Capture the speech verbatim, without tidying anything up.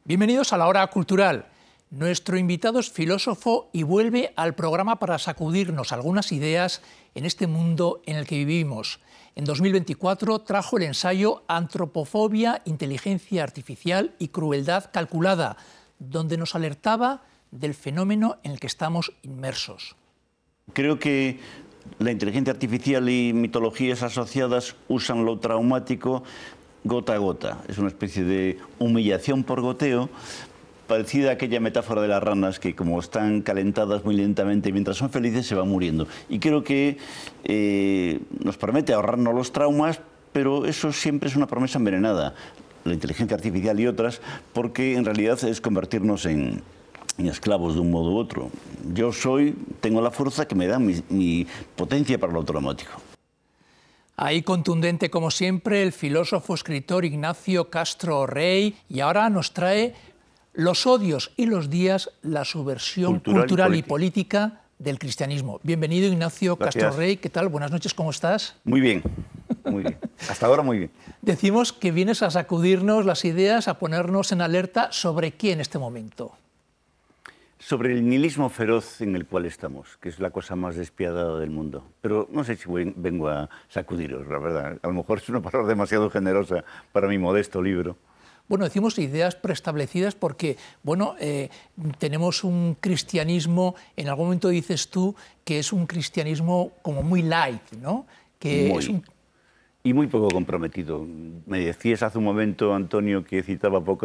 Bienvenidos a la Hora Cultural. Nuestro invitado es filósofo y vuelve al programa para sacudirnos algunas ideas en este mundo en el que vivimos. En dos mil veinticuatro trajo el ensayo Antropofobia, inteligencia artificial y crueldad calculada, donde nos alertaba del fenómeno en el que estamos inmersos. Creo que la inteligencia artificial y mitologías asociadas usan lo traumático gota a gota. Es una especie de humillación por goteo, parecida a aquella metáfora de las ranas que, como están calentadas muy lentamente, mientras son felices se van muriendo. Y creo que eh, nos permite ahorrarnos los traumas, pero eso siempre es una promesa envenenada, la inteligencia artificial y otras, porque en realidad es convertirnos en, en esclavos de un modo u otro. Yo soy, tengo la fuerza que me da mi, mi potencia para lo traumático. Ahí contundente como siempre el filósofo escritor Ignacio Castro Rey, y ahora nos trae Los odios y los días, la subversión cultural, cultural y, y política del cristianismo. Bienvenido, Ignacio Gracias. Castro Rey. ¿Qué tal? Buenas noches, ¿cómo estás? Muy bien, muy bien. Hasta ahora muy bien. Decimos que vienes a sacudirnos las ideas, a ponernos en alerta sobre qué en este momento. Sobre el nihilismo feroz en el cual estamos, que es la cosa más despiadada del mundo. Pero no sé si vengo a sacudiros, la verdad. A lo mejor es una palabra demasiado generosa para mi modesto libro. Bueno, decimos ideas preestablecidas porque, bueno, eh, tenemos un cristianismo, en algún momento dices tú, que es un cristianismo como muy light, ¿no? Que muy, es un... Y muy poco comprometido. Me decías hace un momento, Antonio, que citaba poco